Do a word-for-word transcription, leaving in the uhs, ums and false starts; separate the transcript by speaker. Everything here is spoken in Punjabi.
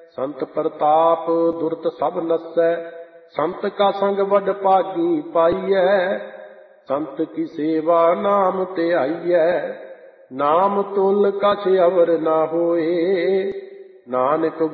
Speaker 1: ਸੰਤ ਪ੍ਰਤਾਪ ਦੁਰਤ ਸਭ ਨਸੈ। ਸੰਤ ਕਾ ਸੰਗ ਵਡ ਭਾਗੀ ਪਾਈਐ। ਸੰਤ ਕੀ ਸੇਵਾ ਨਾਮ ਧਿਆਈਐ। ਨਾਮ ਤੁਲ ਕਛ ਅਵਰ ਨਾ ਹੋਏ। ਨਾਨਕ